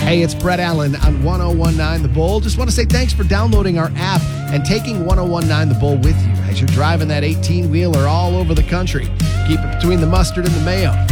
Hey, it's Brett Allen on 1019 The Bull. Just want to say thanks for downloading our app and taking 1019 The Bull with you as you're driving that 18-wheeler all over the country. Keep it between the mustard and the mayo.